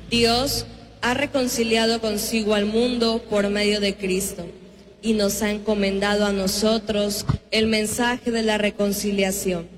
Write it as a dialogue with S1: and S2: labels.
S1: Dios ha reconciliado consigo al mundo por medio de Cristo y nos ha encomendado a nosotros el mensaje de la reconciliación.